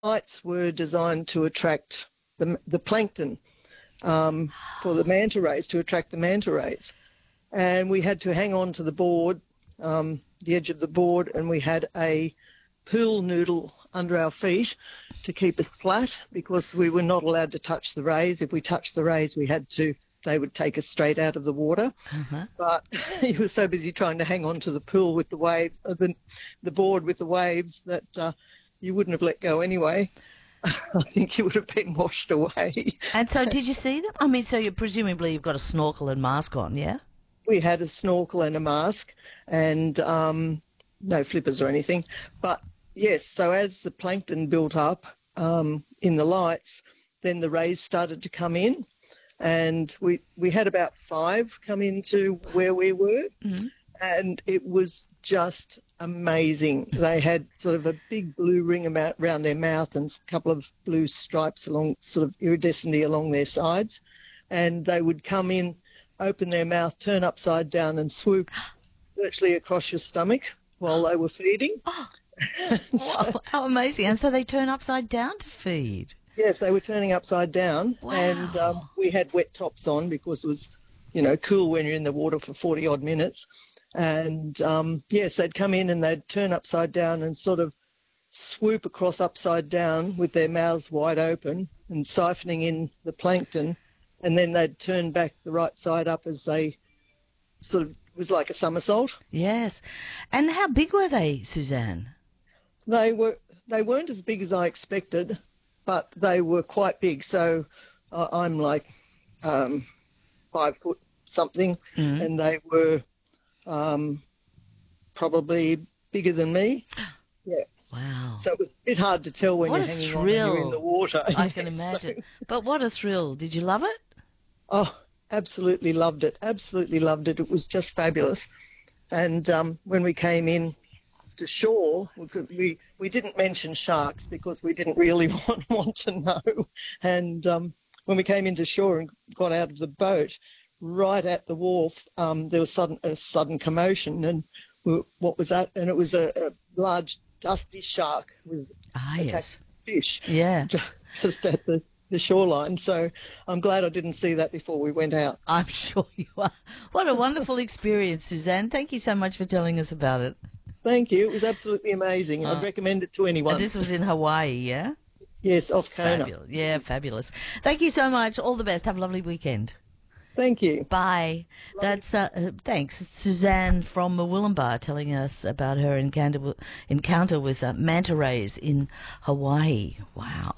lights were designed to attract the plankton for the manta rays, to attract the manta rays. And we had to hang on to the board, the edge of the board, and we had a pool noodle under our feet to keep us flat because we were not allowed to touch the rays. If we touched the rays, they would take us straight out of the water. But you were so busy trying to hang on to the pool with the waves, the board with the waves, that you wouldn't have let go anyway. I think you would have been washed away. And so did you see them? I mean, so presumably you've got a snorkel and mask on, yeah? We had a snorkel and a mask and no flippers or anything. But, yes, so as the plankton built up in the lights, then the rays started to come in. And we had about 5 come into where we were, and it was just amazing. They had sort of a big blue ring around their mouth and a couple of blue stripes along, sort of iridescently along their sides, and they would come in, open their mouth, turn upside down and swoop virtually across your stomach while they were feeding. Wow, how amazing. And so they turn upside down to feed? Yes, they were turning upside down. Wow. And we had wet tops on because it was, cool when you're in the water for 40-odd minutes. And, yes, they'd come in and they'd turn upside down and sort of swoop across upside down with their mouths wide open and siphoning in the plankton. And then they'd turn back the right side up as they sort of, it was like a somersault. Yes. And how big were they, Suzanne? They weren't as big as I expected, but they were quite big. So I'm like 5 foot something, and they were probably bigger than me. Yeah. Wow. So it was a bit hard to tell when you're hanging on and you're in the water. I can imagine. But what a thrill. Did you love it? Oh, absolutely loved it. Absolutely loved it. It was just fabulous. And when we came in to shore, we didn't mention sharks because we didn't really want to know. And when we came into shore and got out of the boat, right at the wharf, there was a sudden commotion. And what was that? And it was a large dusty shark was attacking fish. Yeah. Just at the shoreline. So I'm glad I didn't see that before we went out. I'm sure you are. What a wonderful experience, Suzanne. Thank you so much for telling us about it. Thank you. It was absolutely amazing. I'd recommend it to anyone. And this was in Hawaii, yeah? Yes, off Kona. Fabulous. Yeah, fabulous. Thank you so much. All the best. Have a lovely weekend. Thank you. Bye. That's thanks, Suzanne from Murwillumbah, telling us about her encounter with manta rays in Hawaii. Wow.